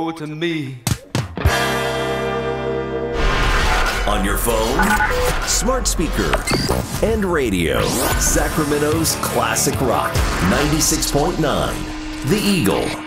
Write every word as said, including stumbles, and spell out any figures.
to me. On your phone, smart speaker, and radio. Sacramento's classic rock, ninety-six point nine, The Eagle.